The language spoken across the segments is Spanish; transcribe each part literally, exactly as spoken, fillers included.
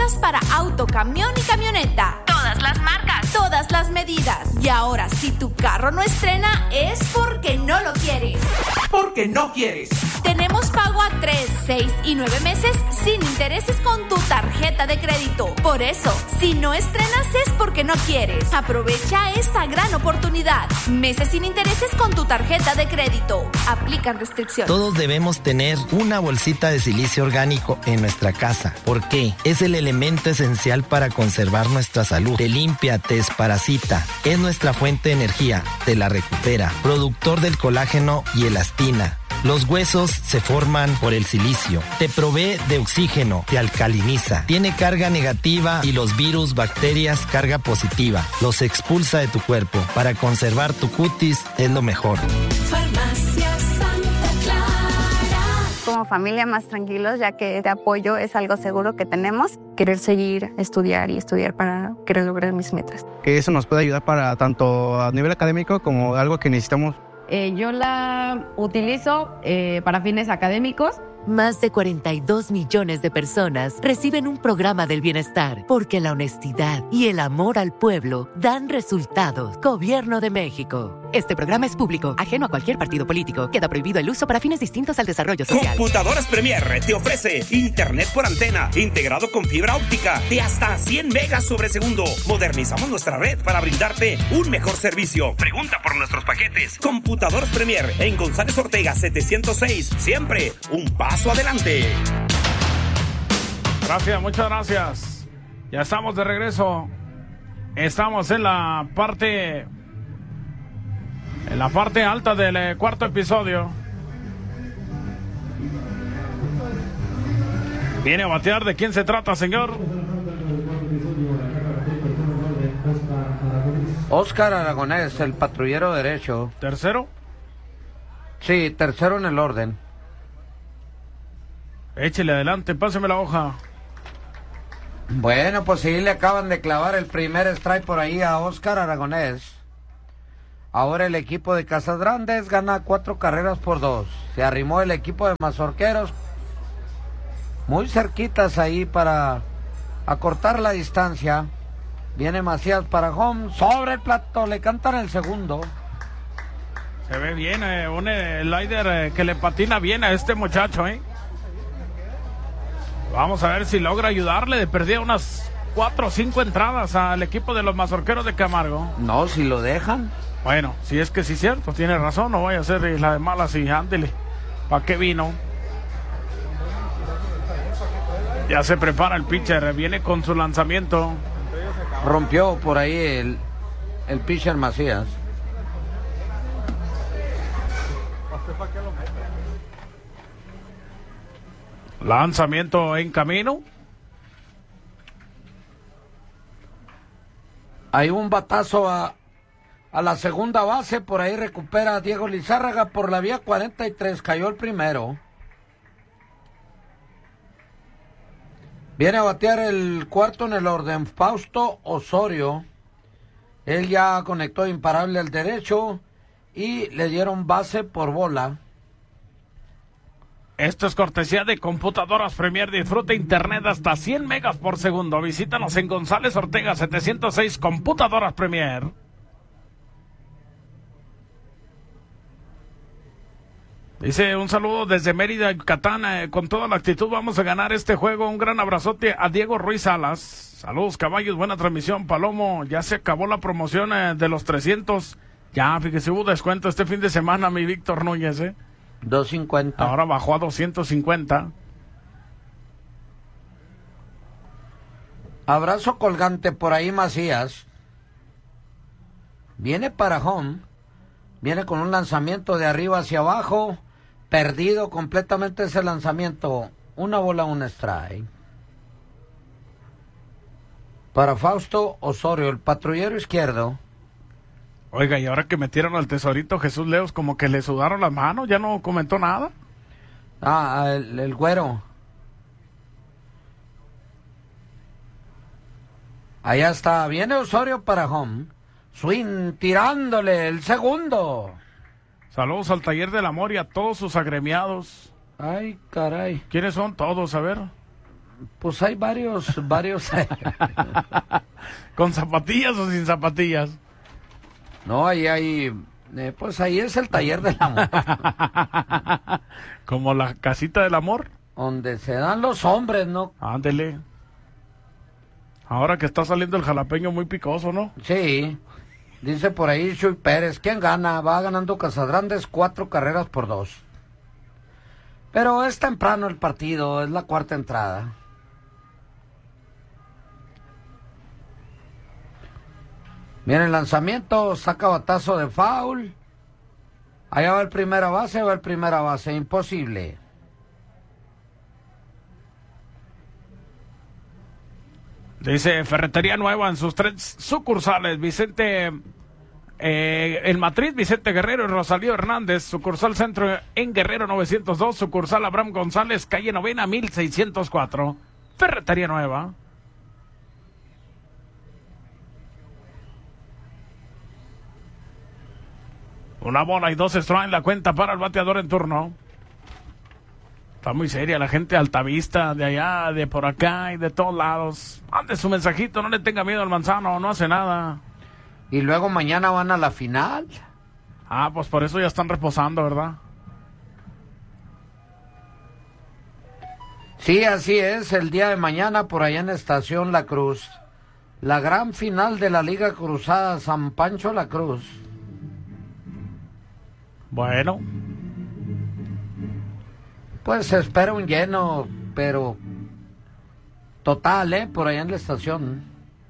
estrenas para auto, camión y camioneta. Todas las marcas, todas las medidas. Y ahora, si tu carro no estrena, es porque no lo quieres. Porque no quieres. Tenemos pago a tres, seis y nueve meses sin intereses con tu tarjeta de crédito. Por eso, si no estrenas es porque no quieres. Aprovecha esta gran oportunidad. Meses sin intereses con tu tarjeta de crédito. Aplican restricciones. Todos debemos tener una bolsita de silicio orgánico en nuestra casa. ¿Por qué? Es el elemento esencial para conservar nuestra salud. Te limpia, te desparasita. Es nuestra fuente de energía. Te la recupera. Productor del colágeno y elastina. Los huesos se forman por el silicio. Te provee de oxígeno, te alcaliniza. Tiene carga negativa y los virus, bacterias, carga positiva. Los expulsa de tu cuerpo. Para conservar tu cutis es lo mejor. Farmacia Santa Clara. Como familia más tranquilos, ya que este apoyo es algo seguro que tenemos. Querer seguir, estudiar y estudiar para querer lograr mis metas. Que eso nos puede ayudar para tanto a nivel académico como algo que necesitamos. Eh, yo la utilizo eh, para fines académicos. Más de cuarenta y dos millones de personas reciben un programa del bienestar porque la honestidad y el amor al pueblo dan resultados. Gobierno de México. Este programa es público, ajeno a cualquier partido político. Queda prohibido el uso para fines distintos al desarrollo social. Computadoras Premier te ofrece internet por antena integrado con fibra óptica de hasta cien megas sobre segundo. Modernizamos nuestra red para brindarte un mejor servicio. Pregunta por nuestros paquetes. Computadoras Premier en González Ortega setecientos seis. Siempre un paso adelante. Gracias, muchas gracias. Ya estamos de regreso. Estamos en la parte en la parte alta del eh, cuarto episodio. Viene a batear. ¿De quién se trata, señor? Oscar Aragonés, el patrullero derecho. ¿Tercero? Sí, tercero en el orden. Échele adelante, páseme la hoja. Bueno, pues sí, le acaban de clavar el primer strike por ahí a Oscar Aragonés. Ahora el equipo de Casas Grandes gana cuatro carreras por dos. Se arrimó el equipo de Mazorqueros muy cerquitas ahí para acortar la distancia. Viene Macías para home, sobre el plato, le cantan el segundo. Se ve bien, eh, un eh, slider eh, que le patina bien a este muchacho, ¿eh? Vamos a ver si logra ayudarle. De perdida unas cuatro o cinco entradas al equipo de los Mazorqueros de Camargo. No, si lo dejan. Bueno, si es que sí es cierto, tiene razón, no vaya a ser la de malas y ándele. ¿Para qué vino? Ya se prepara el pitcher, viene con su lanzamiento. Rompió por ahí el, el pitcher Macías. Lanzamiento en camino. Hay un batazo a, a la segunda base. Por ahí recupera a Diego Lizárraga por la vía cuarenta y tres. Cayó el primero. Viene a batear el cuarto en el orden. Fausto Osorio. Él ya conectó imparable al derecho. Y le dieron base por bola. Esto es cortesía de Computadoras Premier. Disfruta internet hasta cien megas por segundo. Visítanos en González Ortega setecientos seis. Computadoras Premier. Dice un saludo desde Mérida, Yucatán. Eh, con toda la actitud vamos a ganar este juego. Un gran abrazote a Diego Ruiz Salas. Saludos, caballos, buena transmisión. Palomo, ya se acabó la promoción eh, de los trescientos. Ya, fíjese, hubo descuento este fin de semana, mi Víctor Núñez, ¿eh? dos cincuenta. Ahora bajó a doscientos cincuenta. Abrazo colgante por ahí Macías. Viene para home. Viene con un lanzamiento de arriba hacia abajo. Perdido completamente ese lanzamiento. Una bola, un strike. Para Fausto Osorio, el patrullero izquierdo. Oiga, y ahora que metieron al tesorito Jesús Leos, como que le sudaron las manos, ya no comentó nada. Ah, el, el güero. Allá está, viene Osorio para home. Swing tirándole el segundo. Saludos al Taller del Amor y a todos sus agremiados. Ay, caray. ¿Quiénes son todos? A ver. Pues hay varios, varios. ¿Con zapatillas o sin zapatillas? No, ahí hay, eh, pues ahí es el taller del amor. ¿Como la casita del amor? Donde se dan los hombres, ¿no? Ándele. Ahora que está saliendo el jalapeño muy picoso, ¿no? Sí. Dice por ahí Chuy Pérez, ¿quién gana? Va ganando Casadrandes cuatro carreras por dos. Pero es temprano el partido, es la cuarta entrada. Viene el lanzamiento, saca batazo de foul. Allá va el primera base, va el primera base, imposible. Dice Ferretería Nueva en sus tres sucursales, Vicente, eh, El Matriz, Vicente Guerrero y Rosalío Hernández, sucursal Centro en Guerrero novecientos dos, sucursal Abraham González, calle Novena mil seiscientos cuatro, Ferretería Nueva. Una bola y dos strikes en la cuenta para el bateador en turno. Está muy seria la gente altavista, de allá, de por acá y de todos lados. Mande su mensajito, no le tenga miedo al Manzano, no hace nada. Y luego mañana van a la final. Ah, pues por eso ya están reposando, ¿verdad? Sí, así es, el día de mañana por allá en Estación La Cruz. La gran final de la Liga Cruzada San Pancho La Cruz. Bueno. Pues se espera un lleno, pero total, ¿eh? Por allá en la estación.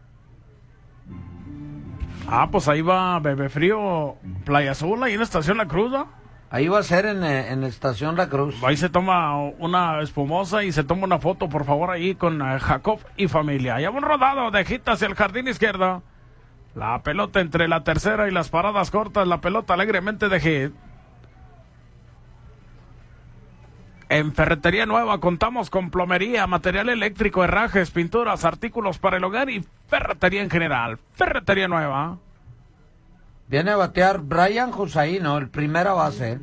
Ah, pues ahí va Bebe Frío, Playa Azul, ahí en la estación La Cruz, ¿no? Ahí va a ser en, en estación La Cruz. Ahí se toma una espumosa y se toma una foto, por favor, ahí con uh, Jacob y familia. Allá va un rodado de hit hacia el jardín izquierdo. La pelota entre la tercera y las paradas cortas, la pelota alegremente de hit. En Ferretería Nueva contamos con plomería, material eléctrico, herrajes, pinturas, artículos para el hogar y ferretería en general. Ferretería Nueva. Viene a batear Brian Hussaino, el primera base.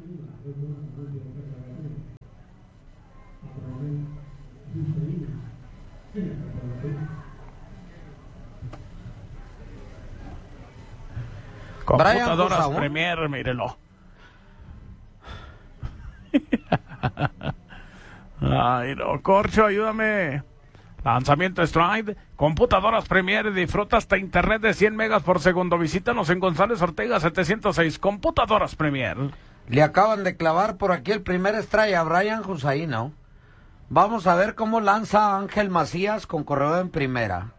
Computadoras Premier, mírelo. Ay, no, Corcho, ayúdame. Lanzamiento strike. Computadoras Premier, disfruta hasta internet de cien megas por segundo. Visítanos en González Ortega setecientos seis. Computadoras Premier. Le acaban de clavar por aquí el primer strike a Brian Hussaino. Vamos a ver cómo lanza Ángel Macías con corredor en primera.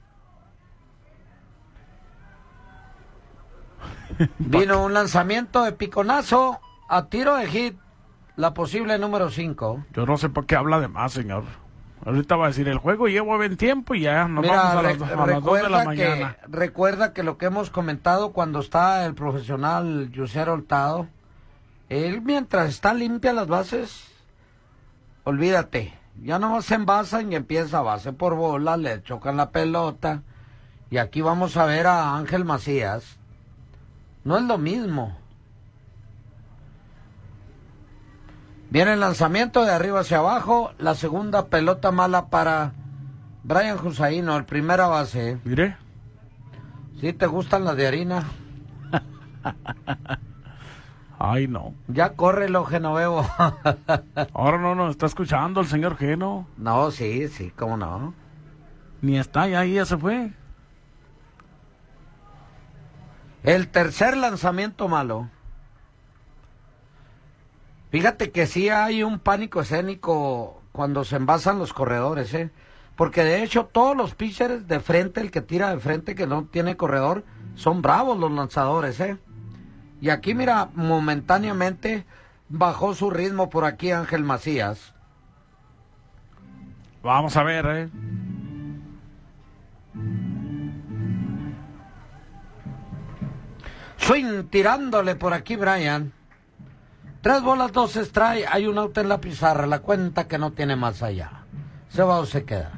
Vino un lanzamiento de piconazo a tiro de hit. La posible número cinco. Yo no sé por qué habla de más, señor. Ahorita va a decir, el juego lleva buen tiempo y ya nos Mira, vamos a re- las, a las dos de la mañana. Que, recuerda que lo que hemos comentado cuando está el profesional Yusser Hurtado, él mientras están limpias las bases, olvídate, ya no se envasan y empieza base por bola, le chocan la pelota. Y aquí vamos a ver a Ángel Macías. No es lo mismo. Viene el lanzamiento de arriba hacia abajo, la segunda pelota mala para Brian Hussaino, el primera base. Mire. ¿Sí te gustan las de harina? Ay, no. Ya córrelo, Genovevo. Ahora no nos está escuchando el señor Geno. No, sí, sí, cómo no. Ni está, ya ahí ya se fue. El tercer lanzamiento malo. Fíjate que sí hay un pánico escénico cuando se envasan los corredores, ¿eh? Porque de hecho todos los pitchers de frente, el que tira de frente, que no tiene corredor, son bravos los lanzadores, ¿eh? Y aquí, mira, momentáneamente bajó su ritmo por aquí Ángel Macías. Vamos a ver, ¿eh? Swing tirándole por aquí Brian. Tres bolas, dos strike, hay un out en la pizarra, la cuenta que no tiene más allá. ¿Se va o se queda?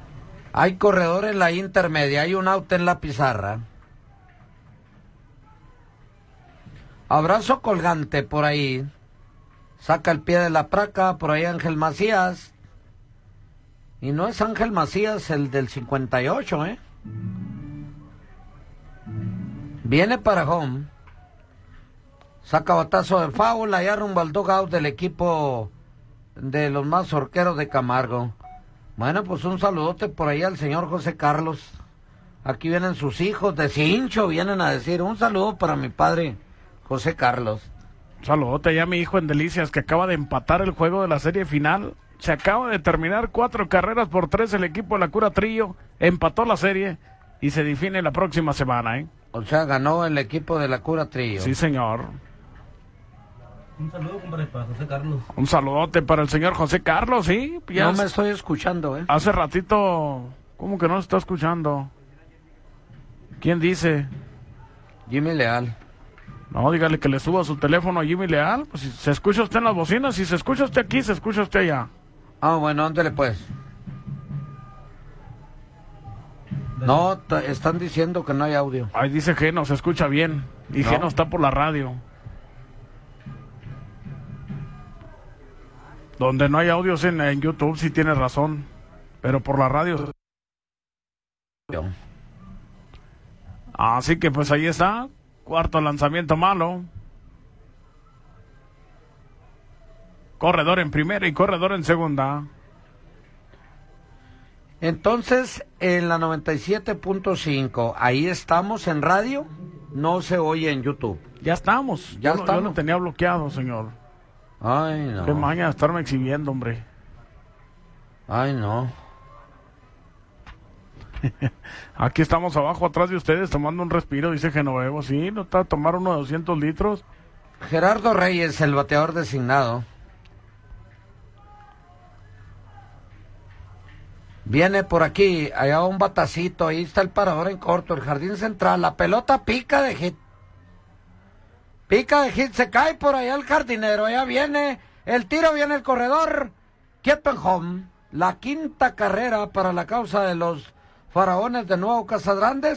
Hay corredor en la intermedia, hay un out en la pizarra. Abrazo colgante por ahí. Saca el pie de la placa por ahí Ángel Macías. Y no es Ángel Macías el del cincuenta y ocho, ¿eh? Viene para home. Saca batazo de foul allá rumbo al dugout del equipo de los mazorqueros de Camargo. Bueno, pues un saludote por ahí al señor José Carlos. Aquí vienen sus hijos de Cincho, vienen a decir un saludo para mi padre José Carlos. Un saludote ya a mi hijo en Delicias, que acaba de empatar el juego de la serie final. Se acaba de terminar cuatro carreras por tres el equipo de la Cura Trillo. Empató la serie y se define la próxima semana, ¿eh? O sea, ganó el equipo de la Cura Trillo. Sí, señor. Un saludo, compadre, para José Carlos. Un saludote para el señor José Carlos, ¿sí? Ya no me estoy escuchando, ¿eh? Hace ratito, ¿cómo que no se está escuchando? ¿Quién dice? Jimmy Leal. No, dígale que le suba su teléfono a Jimmy Leal. Pues si se escucha usted en las bocinas, si se escucha usted aquí, se escucha usted allá. Ah, bueno, ándele pues. No, están diciendo que no hay audio. Ahí dice Geno, se escucha bien. Y no. Geno está por la radio. Donde no hay audios en, en YouTube, sí tiene razón. Pero por la radio. Así que pues ahí está. Cuarto lanzamiento malo. Corredor en primera y corredor en segunda. Entonces, en la noventa y siete punto cinco, ahí estamos en radio, no se oye en YouTube. Ya estamos. Ya yo, estamos. Yo lo tenía bloqueado, señor. Ay, no. Qué maña de estarme exhibiendo, hombre. Ay, no. Aquí estamos abajo, atrás de ustedes, tomando un respiro, dice Genovevo. Sí, ¿no está a tomar uno de doscientos litros? Gerardo Reyes, el bateador designado. Viene por aquí, allá un batacito, ahí está el parador en corto, el jardín central, la pelota pica de hit. Pica de hit, se cae por allá el jardinero, allá viene el tiro, viene el corredor, quieto en home. La quinta carrera para la causa de los Faraones de Nuevo Casadrandes.